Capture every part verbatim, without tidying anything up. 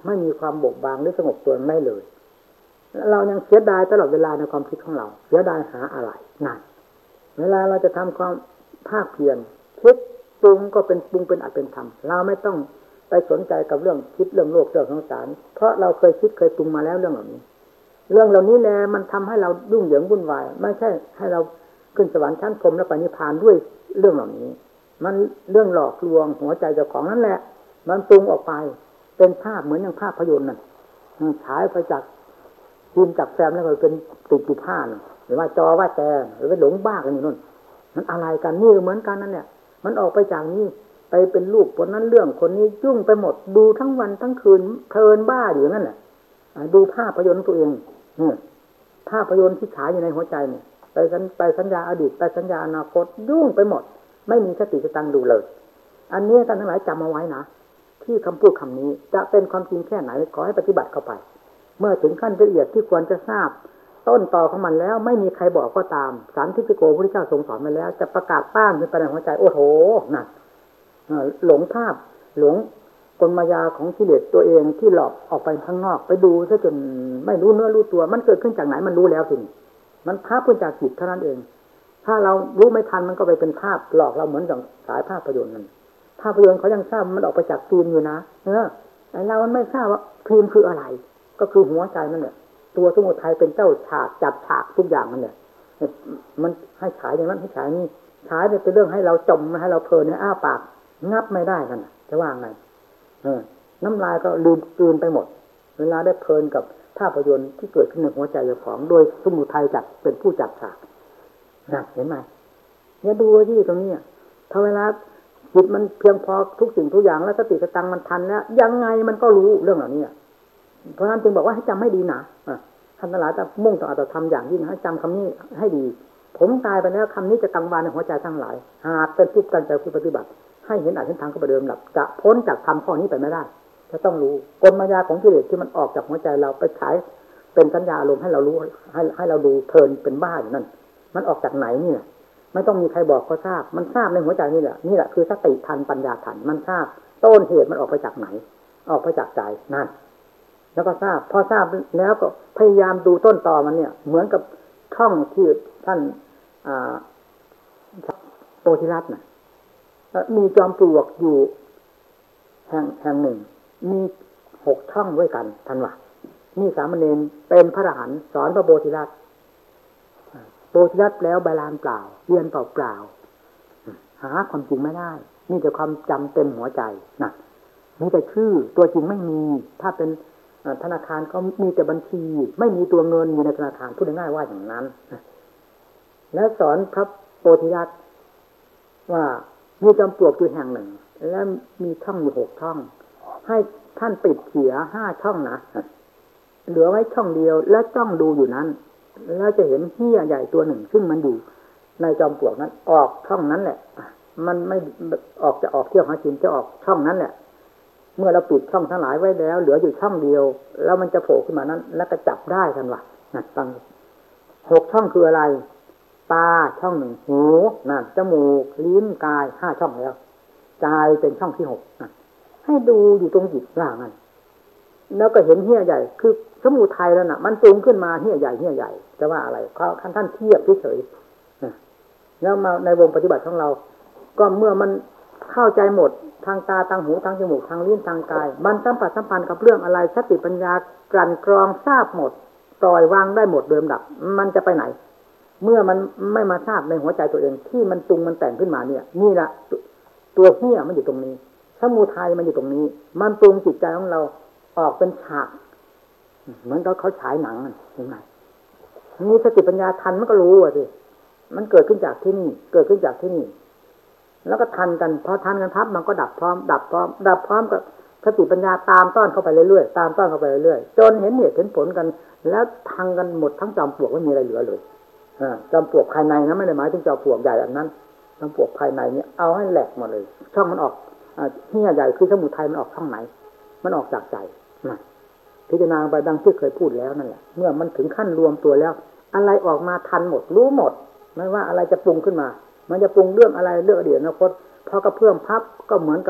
ไม่มีความบกบางหรือสงบตัวไม่เลยเรายังเสียดายตลอดเวลาในความคิดของเราเสียดายหาอะไรนั่นเวลาเราจะทำความภาคเพียรคิดปรุงก็เป็นปรุงเป็นอัตเป็นธรรมเราไม่ต้องไปสนใจกับเรื่องคิดเรื่องโลกเรื่องสงสารเพราะเราเคยคิดเคยปรุงมาแล้วเรื่องเหล่านี้เรื่องเหล่านี้แหละมันทำให้เรายุ่งเหยิงวุ่นวายไม่ใช่ให้เราขึ้นสวรรค์ชั้นพรหมและไปนิพพานด้วยเรื่องเหล่านี้มันเรื่องหลอกลวงหัวใจเจ้าของนั่นแหละมันปรุงออกไปเป็นภาพเหมือนอย่างภาพยนตร์นั่นฉายไปจากทีมจากแฟมแล้วก็เป็นติดอยู่ผ้าหรือว่าจอว่าแต่หรือว่าหลงบ้ากันอยู่นั่นมันอะไรกันนี่เหมือนกันนั่นแหละมันออกไปจากนี้ไปเป็นลูกคนนั้นเรื่องคนนี้ยุ่งไปหมดดูทั้งวันทั้งคืนเพลินบ้าอยู่นั่นแหละดูภาพยนตร์ตัวเองเนี่ยภาพยนตร์ที่ฉายอยู่ในหัวใจเนี่ยไปสัญไปสัญญาอดีตไปสัญญาอนาคตยุ่งไปหมดไม่มีสติสตังค์ดูเลยอันนี้ท่านทั้งหลายจำเอาไว้นะที่คำพูดคำนี้จะเป็นความจริงแค่ไหนขอให้ปฏิบัติเข้าไปเมื่อถึงขั้นละเอียดที่ควรจะทราบต้นตอของมันแล้วไม่มีใครบอกก็ตามสันทิฏฐิโกพระพุทธเจ้าทรงสอนมาแล้วจะประกาศต้านขึ้นไปในหัวใจโอ้โหนั่นหลงภาพหลงกลมายาของกิเลสตัวเองที่หลอกออกไปข้างนอกไปดูซะจนไม่รู้เนื้อรู้ตัวมันเกิดขึ้นจากไหนมันรู้แล้วสิมันภาพขึ้นจากจิตเท่านั้นเองถ้าเรารู้ไม่ทันมันก็ไปเป็นภาพหลอกเราเหมือนกับสายภาพยนตร์นั่นภาพยนตร์เขายังทราบมันออกไปจากฟิล์มอยู่นะเออไอเรามันไม่ทราบว่าฟิล์มคืออะไรก็คือหัวใจนั่นแหละตัวสมุทัยเป็นเจ้าฉากจับฉากทุกอย่างมันเนี่ยมันให้ฉายอย่างนั้นให้ฉายนี่ฉายเนี่ยเป็นเรื่องให้เราจมให้เราเพลินให้อ้าปากงับไม่ได้กันจะว่าไงเออน้ำลายก็ลืมกลืนไปหมดเวลาได้เพลินกับภาพยนตร์ที่เกิดขึ้นในหัวใจเจ้าของโดยสมุทัยจับเป็นผู้จับฉากนะเห็นไหมเนี่ยดูที่ตรงนี้ถ้าเวลาจิตมันเพียงพอทุกสิ่งทุกอย่างแล้วสติสตังมันทันแล้วยังไงมันก็รู้เรื่องเหล่านี้เพราะฉะนั้นจึงบอกว่าให้จำให้ดีนะท่านทั้งหลายจะมุ่งต่ออัตธรรมอย่างยิ่งให้จำคำนี้ให้ดีผมตายไปแล้วคำนี้จะกังวานในหัวใจทั้งหลายหากเป็นผู้ตั้งใจผู้ปฏิบัติให้เห็นอาจเห็นทางก็ไปเดิมหลับจะพ้นจากธรรมข้อนี้ไปไม่ได้จะต้องรู้กลมายาของกิเลสที่มันออกจากหัวใจเราไปฉายเป็นสัญญาอารมณ์ให้เรารู้ให้ให้เราดูเพลินเป็นบ้าอยู่นั่นมันออกจากไหนเนี่ยไม่ต้องมีใครบอกก็ทราบมันทราบในหัวใจนี่แหละนี่แหละคือสติทันปัญญาทันมันทราบต้นเหตุมันออกไปจากไหนออกไปจากใจนั่นแล้วก็ทราบพอทราบแล้วก็พยายามดูต้นตอมันเนี่ยเหมือนกับช่องที่ท่านโพธิรัตน์น่ะมีจอมปลวกอยู่แห่งแห่งหนึ่งมีหกช่องด้วยกันท่านว่านี่สามเณรเป็นพระอรหันต์สอนพระโพธิรัตน์โพธิรัตน์แล้วใบลานเปล่าเรียนเปล่าเปล่าหาความจริงไม่ได้มีแต่ความจำเต็มหัวใจนะมีแต่ชื่อตัวจริงไม่มีถ้าเป็นธนาคารก็มีแต่บัญชีไม่มีตัวเงินอยู่ในธนาคารพูดง่ายๆว่าอย่างนั้นแล้วสอนพระโพธิรัตน์ว่ามีจอมปลวกอยู่แห่งหนึ่งแล้วมีช่องอยู่หกช่องให้ท่านปิดเสียห้าช่องนะเหลือไว้ช่องเดียวแล้วจ้องดูอยู่นั้นแล้วจะเห็นเหี้ยใหญ่ตัวหนึ่งซึ่งมันอยู่ในจอมปลวกนั้นออกช่องนั้นแหละมันไม่ออกจะออกเที่ยวหากินจะออกช่องนั้นแหละเมื่อเราปิดช่องทั้งหลายไว้แล้วเหลืออยู่ช่องเดียวแล้วมันจะโผล่ขึ้นมานั้นแล้วก็จับได้ทันวะนั่นฟังหกช่องคืออะไรตาช่องหนึ่งหูนั่นจมูกลิ้นกายห้าช่องแล้วใจเป็นช่องที่หกนั่นให้ดูอยู่ตรงจิตล่างนั่นแล้วก็เห็นเหี้ยใหญ่คือสมุทัยแล้วน่ะมันสูงขึ้นมาเหี้ยใหญ่เหี้ยใหญ่จะว่าอะไรเขาท่านท่านเทียบเฉยๆแล้วมาในวงปฏิบัติของเราก็เมื่อมันเข้าใจหมดทางตาทางหูทางจมูกทางลิ้นทางกายมันสัมผัสสัมพันธ์กับเรื่องอะไรสติปัญญากลั่นกรองทราบหมดปล่อยวางได้หมดเดิมดับมันจะไปไหนเมื่อมันไม่มาทราบในหัวใจตัวเองที่มันปรุงมันแต่งขึ้นมาเนี่ยนี่แหละตัวเหี้ยมันอยู่ตรงนี้สมุทัยมันอยู่ตรงนี้มันปรุงจิตใจของเราออกเป็นฉากเหมือนเขาเขาฉายหนังเห็นไหมนี่สติปัญญาทันมันก็รู้อ่ะสิมันเกิดขึ้นจากที่นี่เกิดขึ้นจากที่นี่แล้วก็ทันกันพอทันกันทับมันก็ดับพร้อมดับพร้อมดับพร้อมกับสติปัญญาตามต้อนเข้าไปเรื่อยๆตามต้อนเข้าไปเรื่อยๆจนเห็นเหตุเห็นผลกันแล้วทังกันหมดทั้งจอมปลวกไม่มีอะไรเหลือเลยอ่าจอมปลวกภายในนะไม่ได้หมายถึงจอมปลวกใหญ่แบบนั้นจอมปลวกภายในเนี่ยเอาให้แหลกหมดเลยช่องมันออกอ่าเหี้ยใหญ่คือสมุทัยมันออกช่องไหนมันออกจากใจนะพิจารณาไปดังที่เคยพูดแล้วนั่นแหละเมื่อมันถึงขั้นรวมตัวแล้วอะไรออกมาทันหมดรู้หมดไม่ว่าอะไรจะปรุงขึ้นมามันจะปรุงเรื่องอะไรเรื่องอดีตอนาคตพอกระเพื่อมพับก็เหมือนกับ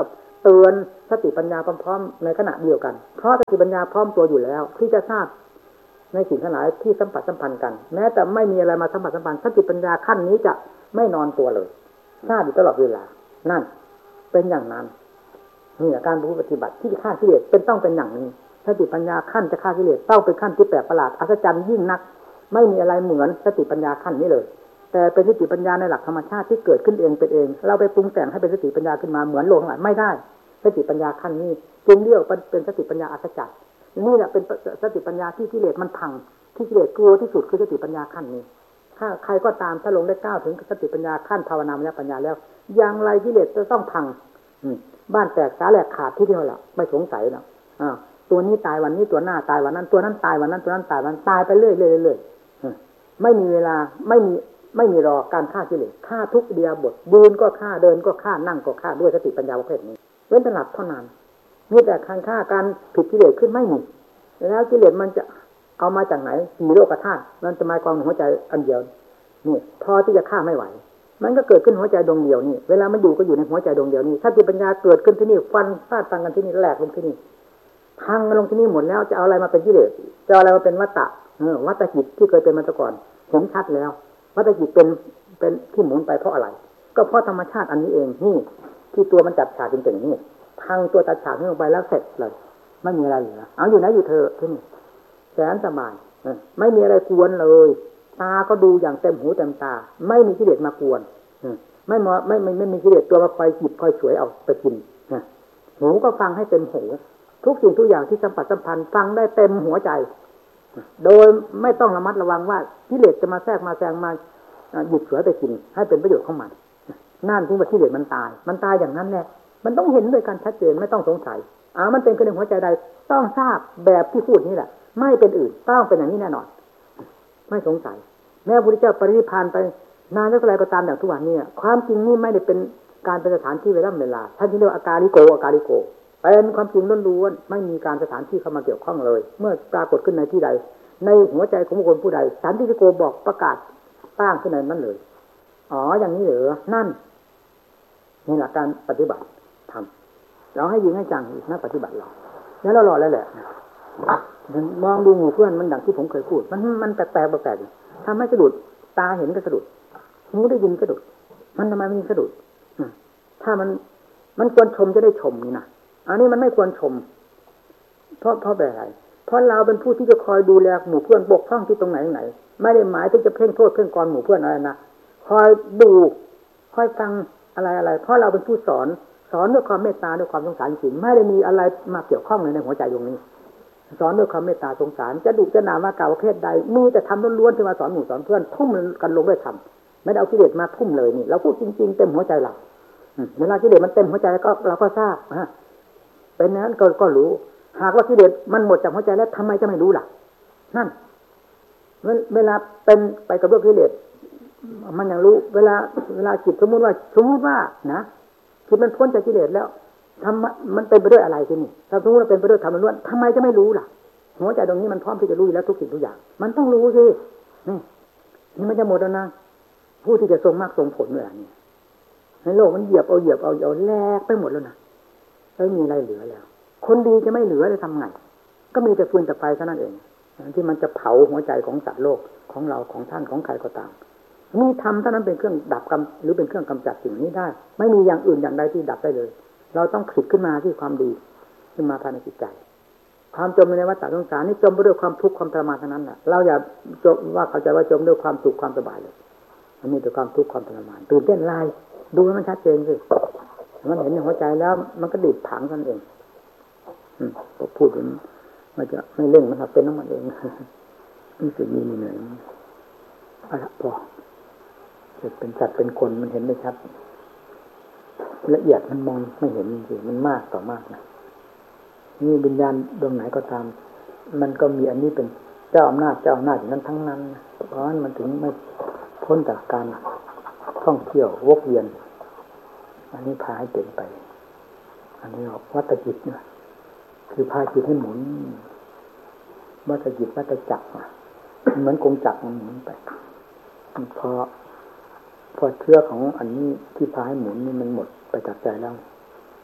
เตือนสติปัญญาพร้อมๆในขณะเดียวกันเพราะสติปัญญาพร้อมตัวอยู่แล้วที่จะทราบในสิ่งทั้งหลายที่สัมผัสสัมพันธ์กันแม้แต่ไม่มีอะไรมาสัมผัสสัมพันธ์สติปัญญาขั้นนี้จะไม่นอนตัวเลยทราบอยู่ตลอดเวลานั่นเป็นอย่างนั้นนี่แหละการปฏิบัติที่ฆ่ากิเลสเป็นต้องเป็นอย่างนี้สติปัญญาขั้นจะฆ่ากิเลสต้องเป็นขั้นที่แปลกประหลาดอัศจรรย์ยิ่งนักไม่มีอะไรเหมือนสติปัญญาขั้นนี้เลยแต่เป็นสติปัญญาในหลักธรรมชาติที่เกิดขึ้นเองเป็นเองเราไปปรุงแต่งให้เป็นสติปัญญาขึ้นมาเหมือนโลกทั้งหลายไม่ได้สติปัญญาขั้นนี้จึงเรียกเป็นสติปัญญาอัศจรรย์นี่แหละเป็นสติปัญญาที่กิเลสมันพังที่กิเลสกลัวที่สุดคือสติปัญญาขั้นนี้ถ้าใครก็ตามถ้าลงได้ก้าวถึงสติปัญญาขั้นภาวนามยปัญญาแล้วอย่างไรกิเลสจะต้องพังบ้านแตกสาแหลกขาดที่เดียวแหละไม่สงสัยหรอกอ่าตัวนี้ตายวันนี้ตัวหน้าตายวันนั้นตัวนั้นตายวันนั้นตัวนั้นตายวันตายไปเรื่อยๆเรื่อยๆไม่มีเวลาไม่มีไม่มีรอการฆ่ากิเลสฆ่าทุกเดียบทยืนก็ฆ่าเดินก็ฆ่านั่งก็ฆ่าด้วยสติปัญญาประเภทนี้เว้นแต่หลับเท่านั้นมีแต่การฆ่าการผิดกิเลสขึ้นไม่มีแล้วกิเลสมันจะเอามาจากไหนมีโลกธาตุมันจะมากองหัวใจอันเดียวนี่พอที่จะฆ่าไม่ไหวมันก็เกิดขึ้นหัวใจดวงเดียวนี่เวลามันอยู่ก็อยู่ในหัวใจดวงเดียวนี่สติปัญญาเกิดขึ้นที่นี่ฟันฟาดฟันกันที่นี่แหลกลงที่นี่พังลงที่นี่หมดแล้วจะเอาอะไรมาเป็นกิเลสจะเอาอะไรมาเป็นวัตตะเออวัตตจิตที่เคยเป็นมาแต่ก่อนเห็นชัดแล้ววัตตจิตเป็นเป็นที่หมุนไปเพราะอะไรก็เพราะธรรมชาติอันนี้เองนี่ที่ตัวมันจัดฉากจริงๆนี่พังตัวจัดฉากนี้ลงไปแล้วเสร็จเลยไม่มีอะไรเหลือเอาอยู่ไหนอยู่เธอที่นี่แสนสบายไม่มีอะไรกวนเลยตาก็ดูอย่างเต็มหูเต็มตาไม่มีกิเลสมากวนไม่มาไม่ไม่ไม่มีกิเลสตัวมาคอยจิบคอยฉวยเอาไปกินหูก็ฟังให้เต็มหูทุกสิ่งทุกอย่างที่สัมผัสสัมพันธ์ฟังได้เต็มหัวใจโดยไม่ต้องระมัดระวังว่ากิเลสจะมาแทรกมาแซงมาหยิบฉวยไปกินให้เป็นประโยชน์ของมันนั่นถึงว่ากิเลสมันตายมันตายอย่างนั้นแหละมันต้องเห็นด้วยกันชัดเจนไม่ต้องสงสัยอ่ามันเป็นขึ้นในหัวใจใดต้องทราบแบบที่พูดนี่แหละไม่เป็นอื่นต้องเป็นอย่างนี้แน่นอนไม่สงสัยแม้พระพุทธเจ้าปรินิพพานไปนานเท่าไรก็ตามอย่างทุกวันนี้ความจริงนี่ไม่ได้เป็นการเป็นสถานที่เวลาเวลาท่านที่เรียกว่าอาการลิโกอาการลิโกเป็นความจริงล้วนๆไม่มีการสถานที่เข้ามาเกี่ยวข้องเลยเมื่อปรากฏขึ้นในที่ใดในหัวใจของบุคคลผู้ใดสันติลิโกบอกประกาศตั้งขึ้นในนั้นเลยอ๋ออย่างนี้เหรอนั่นนี่แหละการปฏิบัติทำเราให้ยิงให้จังนักปฏิบัติเราแล้วเรารอแล้วแหละมองดูหมู่เพื่อนมันดังที่ผมเคยพูดมันมันแปลกแปลกแปลกทำให้สะดุดตาเห็นก็สะดุดหูได้ยินสะดุดมันทำไมมันสะดุดถ้ามันมันควรชมจะได้ชมนี่นะอันนี้มันไม่ควรชมเพราะเพราะแบบอะไรเพราะเราเป็นผู้ที่จะคอยดูแลหมู่เพื่อนบกพร่องที่ตรงไหนไหนไม่ได้หมายถึงจะเพ่งโทษเพ่งกรหมู่เพื่อนอะไรนะคอยดูคอยฟังอะไรอะไรเพราะเราเป็นผู้สอนสอนด้วยความเมตตาด้วยความสงสารจริงไม่ได้มีอะไรมาเกี่ยวข้องเลยในหัวใจตรงนี้สอนด้วยความเมตตาสงสารจะดุจะด่าว่ากล่าวประเภทใดมีแต่ทำล้วนๆที่มาสอนหมู่สอนเพื่อนทุ่มกันลงด้วยธรรมไม่ได้เอากิเลสมาทุ่มเลยนี่เราพูดจริงๆเต็มหัวใจเราเวลากิเลสมันเต็มหัวใจก็เราก็ทราบเป็นนั้นก็ก็รู้หากว่ากิเลสมันหมดจากหัวใจแล้วทำไมจะไม่รู้ล่ะนั่นเวลาเป็นไปกับเรื่องกิเลสมันยังรู้เวลาเวลาจิตสมมุติว่าสมมุติว่านะจิตมันพ้นจากกิเลสแล้วทำมันเป็นไปด้วยอะไรที่นี่ถ้าสมมติว่าเป็นไปด้วยธรรมล้วนทำไมจะไม่รู้ล่ะหัวใจตรงนี้มันพร้อมที่จะรู้แล้วทุกสิ่งทุกอย่างมันต้องรู้สินี่นี่มันจะหมดแล้วนะผู้ที่จะทรงมรรคทรงผลเมื่อนี้ในโลกมันเหยียบเอาเหยียบเอาเอาแลกไปหมดแล้วนะไม่มีอะไรเหลือแล้วคนดีจะไม่เหลือเลยทำไงก็มีแต่ฟืนแต่ไฟเท่านั้นเองที่มันจะเผาหัวใจของสัตว์โลกของเราของท่านของใครก็ตามมีธรรมเท่านั้นเป็นเครื่องดับกรรมหรือเป็นเครื่องกำจัดสิ่งนี้ได้ไม่มีอย่างอื่นอย่างใดที่ดับได้เลยเราต้องผลิตขึ้นมาที่ความดีขึ้นมาภายในจิตใจความจมในวัฏสงสารนี่จมไปด้วยความทุกข์ความทรมานเท่านั้นแหละเราอย่าจมว่าเข้าใจว่าจมด้วยความสุขความสบายเลยมันมีแต่ความทุกข์ความทรมานตื่นเต้นลายดูให้มันชัดเจนสิมันเห็นในหัวใจแล้วมันก็ดิบผังกันเองอืมพอพูดมันมันจะไม่เล่นมันเป็นน้ำมันเองนี่สิ่งนี้นี่เหนื่อยเอาละพอจะเป็นสัตว์เป็นคนมันเห็นได้ชัดละเอียดมันมองไม่เห็นจริงมันมากต่อมากนะนี่วิญญาณดวงไหนก็ตามมันก็มีอันนี้เป็นเจ้าอำนาจเจ้าอำนาจอย่างนั้นทั้งนั้นเพราะฉะนั้นมันถึงไม่พ้นจากการท่องเที่ยววกเวียนอันนี้พาให้เป็นไปอันนี้วัฏจิตนะคือพาจิตให้หมุนวัฏจิตวัฏจักรเหมือนกงจักรมันหมุนไปพอพอเชื้อของอันนี้ที่พาให้หมุนนี่มันหมดไปจากใจแล้ว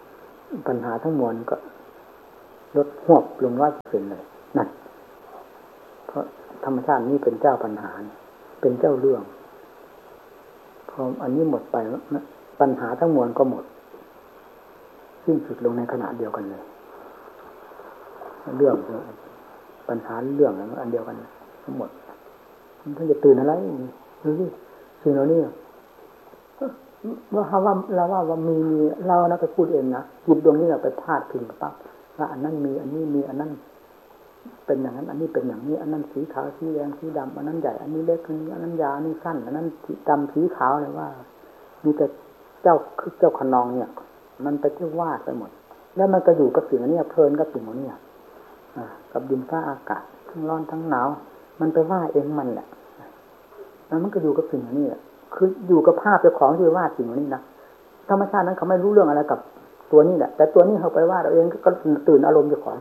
ปัญหาทั้งมวลก็ลดหวบลงร้อยเปอร์เซ็นต์เลยนั่นเพราะธรรมชาตินี้เป็นเจ้าปัญหาเป็นเจ้าเรื่องพออันนี้หมดไปปัญหาทั้งมวลก็หมดสิ้นสุดลงในขณะเดียวกันเลยเรื่องปัญหาเรื่องอันเดียวกันทั้งหมดท่านจะตื่นอะไรดูสิสิ่งเหล่านี้ว่าว่าเราว่าว่ามีมีเรานะไปพูดเองนะจิตดวงนี้เราไปพาดพิงปั๊บว่าอันนั้นมีอันนี้มีอันนั้นเป็นอย่างนั้นอันนี้เป็นอย่างนี้อันนั้นสีขาวสีแดงสีดำอันนั้นใหญ่อันนี้เล็กอันนี้อันนั้นยาวอันนี้สั้นอันนั้นสีดำสีขาวเลยว่ามีแต่เจ้าคือเจ้าขนองเนี่ยมันไปที่วาดไปหมดแล้วมันก็อยู่กับสิ่งนี้เพลินกับสิ่งนี้อ่ากับดินฟ้าอากาศทั้งร้อนทั้งหนาวมันไปว่าเองมันแหละแล้วมันก็อยู่กับสิ่งนี้คืออยู่กับภาพเจ้าของที่วาดสิ่งนี้นะธรรมชาตินั้นเขาไม่รู้เรื่องอะไรกับตัวนี้แหละแต่ตัวนี้เขาไปวาดเราเองก็ตื่นอารมณ์เจ้าของ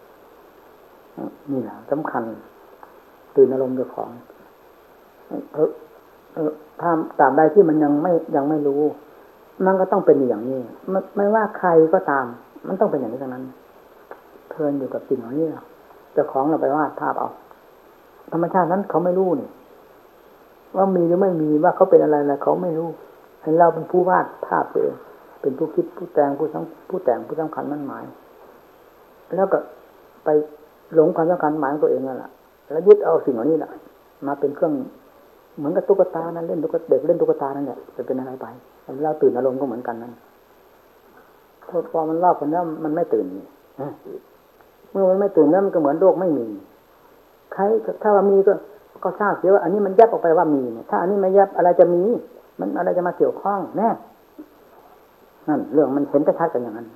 นี่แหละสำคัญตื่นอารมณ์เจ้าของเออเออถ้าตราบใดที่มันยังไม่ยังไม่รู้มันก็ต้องเป็นอย่างนี้ไม่ไม่ว่าใครก็ตามมันต้องเป็นอย่างนี้ทั้งนั้นเพลินอยู่กับสิ่งเหล่านี้เจ้าของเราไปวาดภาพเอาธรรมชาตินั้นเขาไม่รู้นี่ว่ามีหรือไม่มีว่าเขาเป็นอะไรอะไรเขาไม่รู้เห็นเราเป็นผู้วาดภาพเองเป็นผู้คิดผู้แต่งผู้ทั้งผู้แต่งผู้สำคัญมั่นหมายแล้วก็ไปหลงความสำคัญหมายของตัวเองนั่นแหละแล้วยึดเอาสิ่งเหล่านี้แหละมาเป็นเครื่องเหมือนกับตุ๊กตานั้นเล่นตุ๊กเด็กเล่นตุ๊กตานั่นแหละจะเป็นอะไรไปเราตื่นอารมณ์ก็เหมือนกันนั่นพอมันเล่าคนนั้นมันไม่ตื่นเมื่อมันไม่ตื่นแล้วมันก็เหมือนโลกไม่มีใครถ้าว่ามีก็ก็ทราบเสียว่าอันนี้มันแยบออกไปว่ามีเนี่ยถ้าอันนี้ไม่แยบอะไรจะมีมันอะไรจะมาเกี่ยวข้องแน่นั่นเรื่องมันเห็นชัดๆกันอย่างนั้น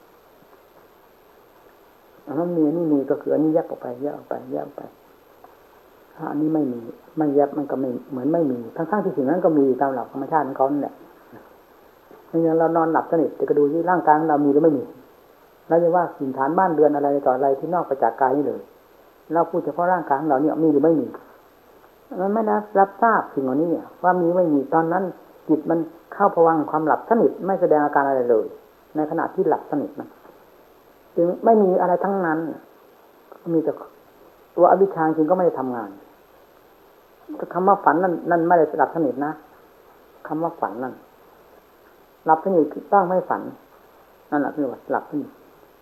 อันนั้นมีนี่มีก็คืออันนี้แยบออกไปแยบออกไปแยบออกไปถ้าอันนี้ไม่มีไม่แยบมันก็ไม่เหมือนไม่มีทั้งๆที่สิ่งนั้นก็มีตามหลักธรรมชาติของเขาเนี่ยอย่างเรานอนหลับสนิทแต่ก็ดูที่ร่างกายเรามีหรือไม่มีเราจะว่าสิ่งฐานบ้านเรือนอะไรต่ออะไรที่นอกไปจากกายนี่เลยเราพูดเฉพาะร่างกายของเราเนี่ยมีหรือไม่มีมันไม่ได้รับทราบสิ่งเหล่านี้ว่ามีไม่มีตอนนั้นจิตมันเข้าภวังค์ความหลับสนิทไม่แสดงอาการอะไรเลยในขณะที่หลับสนิทนะจึงไม่มีอะไรทั้งนั้นมีแต่ตัวอวิชชาจริงก็ไม่ได้ทำงานคำว่าฝันนั่นนั่นไม่ได้หลับสนิทนะคำว่าฝันนั่นหลับสนิทต้องไม่ฝันนั่นแหละคือว่าหลับสนิท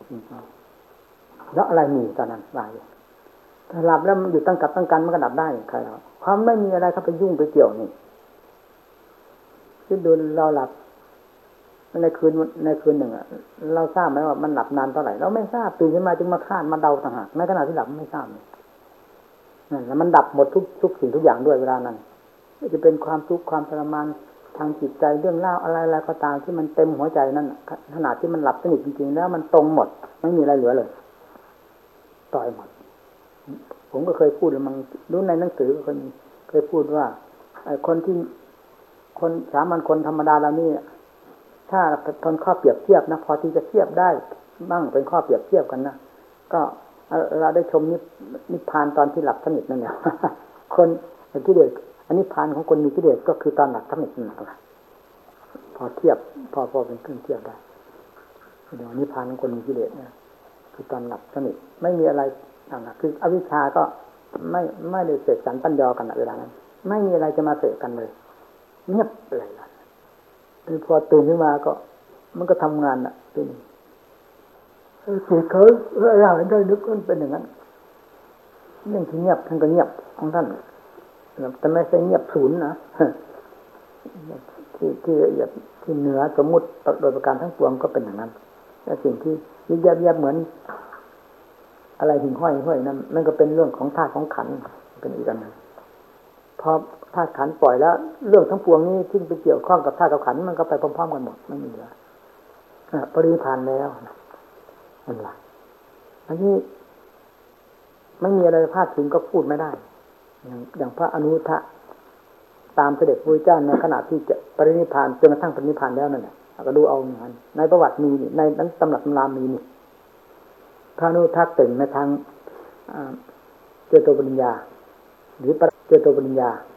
แล้วอะไรมีตอนนั้นว่าถ้าหลับแล้วมันอยู่ตั้งกับตั้งกันมันก็ดับได้ใครเราความไม่มีอะไรเข้าไปยุ่งไปเกี่ยวนี่คิดดูเราหลับในคืนในคืนหนึ่งเราทราบไหมว่ามันหลับนานเท่าไหร่เราไม่ทราบตื่นขึ้นมาจึงมาคาดมาเดาต่างหากในขณะที่หลับไม่ทราบนั่นแล้วมันดับหมดทุกทุกสิ่งทุกอย่างด้วยเวลานั้นจะเป็นความทุกข์ความทรมานทางจิตใจเรื่องเล่าอะไรๆก็ตามที่มันเต็มหัวใจนั่นขนาดที่มันหลับสนิทจริงๆแล้วมันตรงหมดไม่มีอะไรเหลือเลยต่อยหมดผมก็เคยพูดมันรู้ในหนังสือก็มีเคยพูดว่าไอ้คนที่คนสามัญคนธรรมดาเรานี่ถ้าทนข้อเปรียบเทียบนะพอที่จะเทียบได้บ้างเป็นข้อเปรียบเทียบกันนะก็เราได้ชมนิพพานตอนที่หลับสนิทนั่นแหละคนกิเลสอันนิพพานของคนมีกิเลสก็คือตอนหลับสนิทนั่นแหละพอเทียบพอพอเป็นเครื่องเทียบได้เดี๋ยวนิพพานของคนมีกิเลสเนี่ยคือตอนหลับสนิทไม่มีอะไรต่างๆคืออวิชชาก็ไม่ไม่ได้เสกสรรปั้นยอกันเวลานั้นไม่มีอะไรจะมาเสกกันเลยเงียบอะไรล่ะพอตื่นขึ้นมาก็มันก็ทำงานอ่ะตื่นจิตเขาอะไรได้นึกมันเป็นอย่างนั้นเรื่องที่เงียบท่านก็เงียบของท่านแต่ไม่ใช่เงียบศูนย์นะที่ที่ละเอียดที่เหนือสมมุติโดยประการทั้งปวงก็เป็นอย่างนั้นแต่สิ่งที่ยิ่งแยบๆเหมือนอะไรหิ่งห้อยห้อยนั่นนั่นก็เป็นเรื่องของธาตุของขันธ์เป็นอีกอันหนึ่งพอธาตุขันธ์ปล่อยแล้วเรื่องทั้งปวงนี้ที่ไปเกี่ยวข้องกับธาตุกับขันธ์มันก็ไปพร้อมๆกันหมดไม่มีเหลือปรินิพพานแล้วนั่นแหละอันนี้ไม่มีอะไรพลาดถึงก็พูดไม่ได้อย่างอย่างพระอนุรุทธะตามเสด็จพระพุทธเจ้าในขณะที่จะปรินิพพานจนกระทั่งปรินิพพานแล้วนั่นแหละก็ดูเอาอย่างนั้นในประวัติมีในนั้นตำรับตำรามีนี่พระอนุรุทธะเก่งในทางเจโตปริญญาหรือเจโตปริญญา